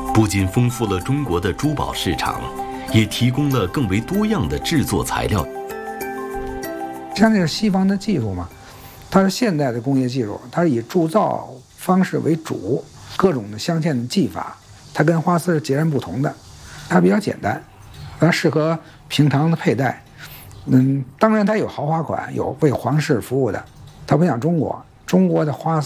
不仅丰富了中国的珠宝市场，也提供了更为多样的制作材料。 像那是西方的技术嘛，它是现代的工业技术，它是以铸造方式为主，各种的镶嵌的技法，它跟花丝是截然不同的。它比较简单，它适合平常的佩戴。当然它有豪华款，有为皇室服务的。它不像中国的花